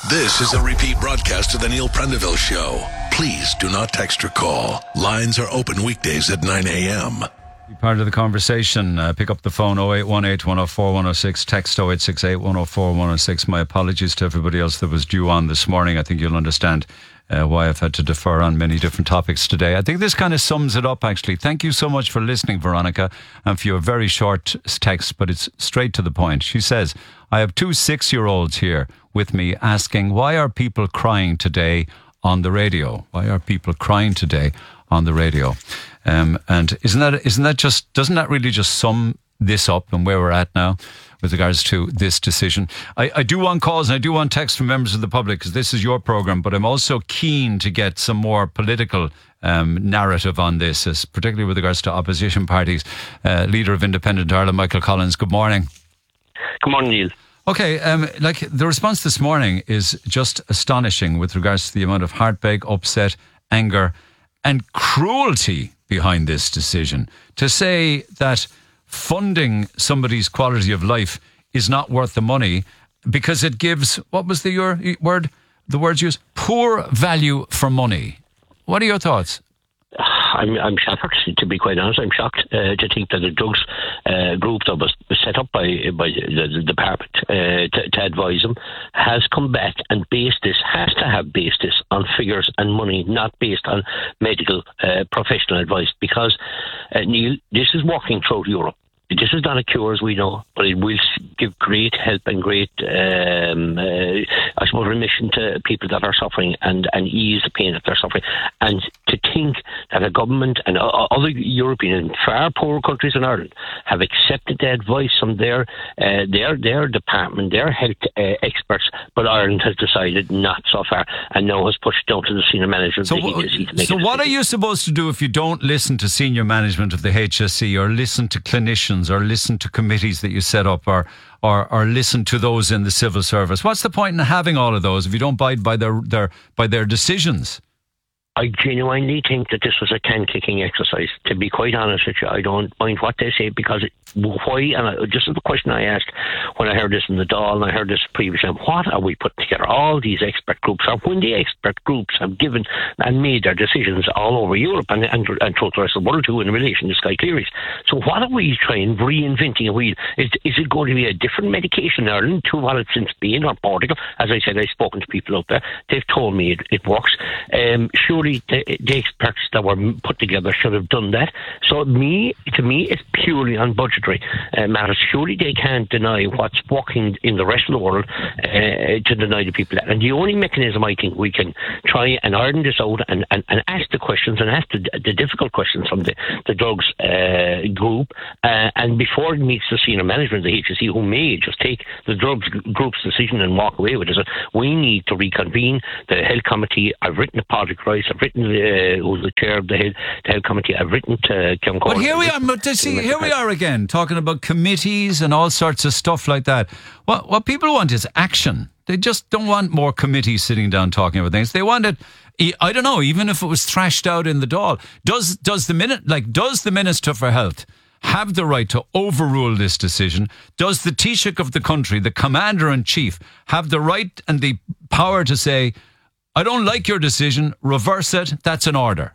This is a repeat broadcast of the Neil Prendeville Show. Please do not text or call. Lines are open weekdays at 9 a.m. Be part of the conversation. Pick up the phone 0818 104 106, text 0868 104 106. My apologies to everybody else that was due on this morning. I think you'll understand why I've had to defer on many different topics today. I think this kind of sums it up, actually. Thank you so much for listening, Veronica, and for your very short text, but it's straight to the point. She says, I have two 6-year-olds here with me asking, why are people crying today on the radio? Why are people crying today on the radio? And doesn't that really just sum this up and where we're at now with regards to this decision? I do want calls and I do want texts from members of the public because this is your programme, but I'm also keen to get some more political narrative on this, particularly with regards to opposition parties. Leader of Independent Ireland, Michael Collins, good morning. Good morning, Neil. Okay, the response this morning is just astonishing with regards to the amount of heartbreak, upset, anger and cruelty behind this decision. To say that funding somebody's quality of life is not worth the money because it gives, what was the words used? Poor value for money. What are your thoughts? I'm shocked, to be quite honest. I'm shocked to think that a drugs group that was set up by the department to advise them has come back and has to have based this on figures and money, not based on medical professional advice. Because, Neil, this is working throughout Europe. This is not a cure, as we know, but it will give great help and great, remission to people that are suffering and ease the pain that they're suffering. And to think that a government and other European and far poorer countries in Ireland have accepted the advice from their department, their health experts, but Ireland has decided not so far and now has pushed down to the senior management of the HSE to make. So what are you supposed to do if you don't listen to senior management of the HSE or listen to clinicians or listen to committees that you set up or listen to those in the civil service? What's the point in having all of those if you don't abide by their decisions? I genuinely think that this was a can-kicking exercise. To be quite honest with you, I don't mind what they say because why? And this is the question I asked when I heard this in the Dáil and I heard this previously. What are we putting together? All these expert groups, or when the expert groups have given and made their decisions all over Europe and throughout the rest of the world too in relation to Sky Clearys. So what are we trying, reinventing a wheel? Is it going to be a different medication in Ireland to what it's in Spain or Portugal? As I said, I've spoken to people out there. They've told me it works. Surely the experts that were put together should have done that. So to me, it's purely on budgetary matters. Surely they can't deny what's working in the rest of the world to deny the people that. And the only mechanism I think we can try and iron this out and ask the questions and ask the difficult questions from the drugs group and before it meets the senior management of the HSE, who may just take the drugs group's decision and walk away with it. We need to reconvene the health committee. I've written to Patrick Rice. I've written who's the chair of the health committee. I've written to Kim Corn. But here we are again talking about committees and all sorts of stuff like that. What people want is action. They just don't want more committees sitting down talking about things. They want it. I don't know. Even if it was thrashed out in the Dáil, does the Minister for Health have the right to overrule this decision? Does the Taoiseach of the country, the Commander-in-Chief, have the right and the power to say, I don't like your decision, reverse it, that's an order?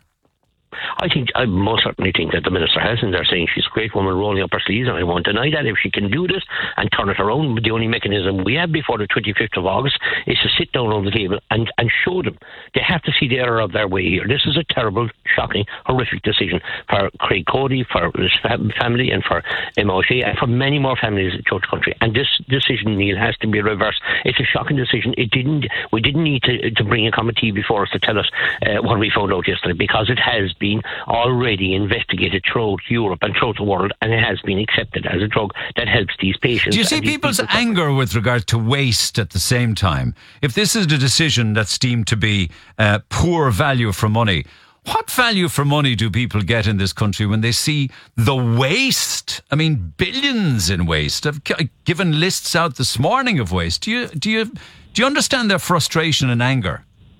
I most certainly think that the Minister has, and they're saying she's a great woman rolling up her sleeves, and I won't deny that. If she can do this and turn it around, the only mechanism we have before the 25th of August is to sit down on the table and show them. They have to see the error of their way here. This is a terrible, shocking, horrific decision for Craig Cody, for his family, and for Emma O'Shea, and for many more families throughout the country. And this decision, Neil, has to be reversed. It's a shocking decision. We didn't need to bring a committee before us to tell us what we found out yesterday, because it has been already investigated throughout Europe and throughout the world, and it has been accepted as a drug that helps these patients. Do you see people's anger with regard to waste at the same time? If this is a decision that's deemed to be poor value for money, what value for money do people get in this country when they see the waste? I mean, billions in waste. I've given lists out this morning of waste. Do you understand their frustration and anger?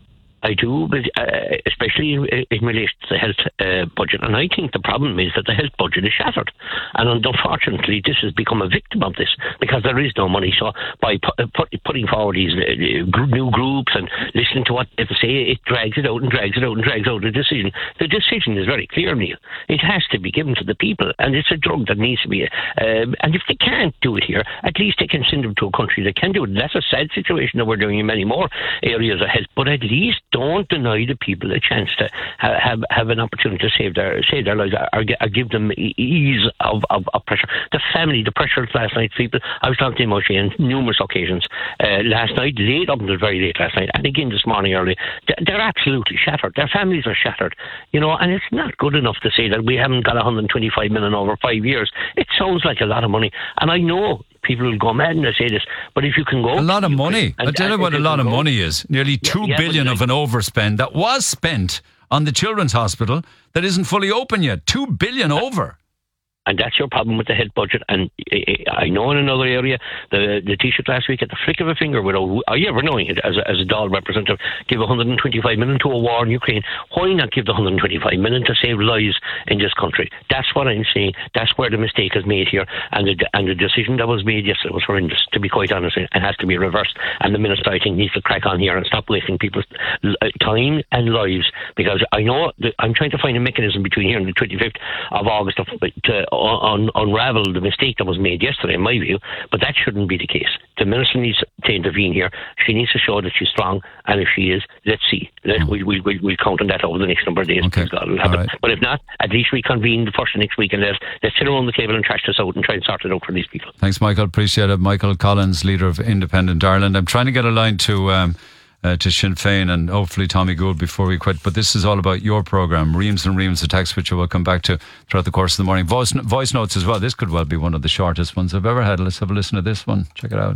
I do, but especially in relation to the health budget. And I think the problem is that the health budget is shattered. And unfortunately, this has become a victim of this because there is no money. So by putting forward these new groups and listening to what they say, it drags it out and drags it out and drags out the decision. The decision is very clear, Neil. It has to be given to the people. And it's a drug that needs to be... and if they can't do it here, at least they can send them to a country that can do it. And that's a sad situation that we're doing in many more areas of health. But at least don't deny the people a chance to have an opportunity to save their lives or give them ease of pressure. The family, the pressure of last night, people. I was talking to Moshe on numerous occasions last night, late up until very late last night, and again this morning early. They're absolutely shattered. Their families are shattered, and it's not good enough to say that we haven't got 125 million over 5 years. It sounds like a lot of money, and I know people will go mad when I say this, but if you can go... A lot of money. I'll tell you what a lot of money is. Nearly 2 billion of an overspend that was spent on the Children's Hospital that isn't fully open yet. 2 billion over. And that's your problem with the health budget. And I know in another area, the Taoiseach last week, at the flick of a finger, without ever knowing it, as a Dáil representative, give 125 million to a war in Ukraine. Why not give the 125 million to save lives in this country? That's what I'm saying. That's where the mistake is made here. And the decision that was made yesterday was horrendous, to be quite honest. It has to be reversed. And the Minister, I think, needs to crack on here and stop wasting people's time and lives. Because I know that I'm trying to find a mechanism between here and the 25th of August to unravel the mistake that was made yesterday, in my view, but that shouldn't be the case. The Minister needs to intervene here. She needs to show that she's strong, and if she is, let's see. We'll count on that over the next number of days. Okay. Right. But if not, at least we convene the first of next week and let's sit around the table and trash this out and try and sort it out for these people. Thanks, Michael. Appreciate it. Michael Collins, leader of Independent Ireland. I'm trying to get a line to Sinn Féin and hopefully Tommy Gould before we quit, but this is all about your programme. Reams and reams of text, which we'll come back to throughout the course of the morning. Voice notes as well. This could well be one of the shortest ones I've ever had. Let's have a listen to this one. Check it out.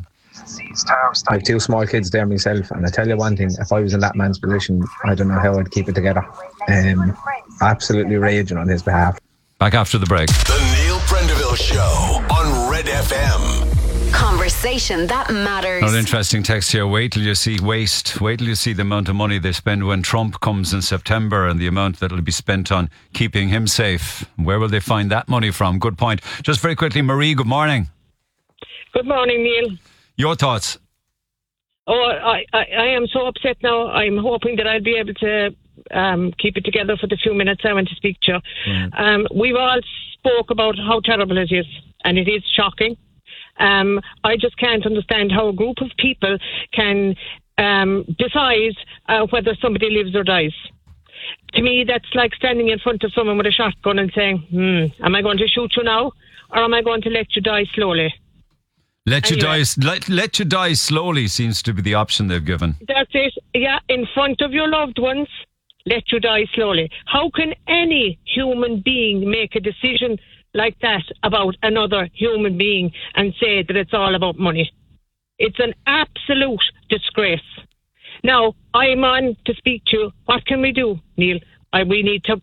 I have 2 small kids there myself, and I tell you one thing, if I was in that man's position, I don't know how I'd keep it together. Absolutely raging on his behalf. Back after the break. The Neil Prendeville Show on Red FM. Conversation that matters. An interesting text here. Wait till you see waste. Wait till you see the amount of money they spend when Trump comes in September and the amount that will be spent on keeping him safe. Where will they find that money from? Good point. Just very quickly, Marie, good morning. Good morning, Neil. Your thoughts? Oh, I am so upset now. I'm hoping that I'll be able to keep it together for the few minutes I want to speak to you. We've all spoke about how terrible it is, and it is shocking. I just can't understand how a group of people can decide whether somebody lives or dies. To me, that's like standing in front of someone with a shotgun and saying, am I going to shoot you now, or am I going to let you die slowly? Let you die slowly seems to be the option they've given. That's it. Yeah, in front of your loved ones, let you die slowly. How can any human being make a decision like that about another human being and say that it's all about money? It's an absolute disgrace. Now, I'm on to speak to you. What can we do, Neil? We need to